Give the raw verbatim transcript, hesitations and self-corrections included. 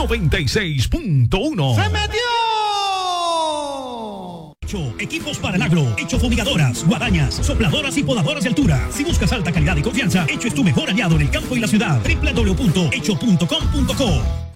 noventa y seis punto uno. ¡Se metió! Hecho, equipos para el agro, Hecho fumigadoras, guadañas, sopladoras y podadoras de altura. Si buscas alta calidad y confianza, Hecho es tu mejor aliado en el campo y la ciudad. doble u doble u doble u punto hecho punto com punto co.